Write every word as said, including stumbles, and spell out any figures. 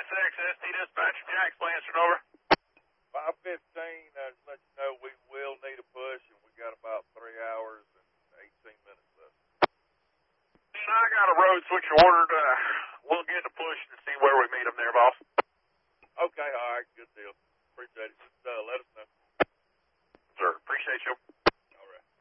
six, S T Dispatch, Jackson answered over. five fifteen, uh, just let you know we will need a push, and we got about three hours and eighteen minutes left. I got a road switch ordered. Uh, we'll get a push and see where we meet them there, boss. Okay, all right, good deal. Appreciate it. Just uh, let us know. Sir, appreciate you.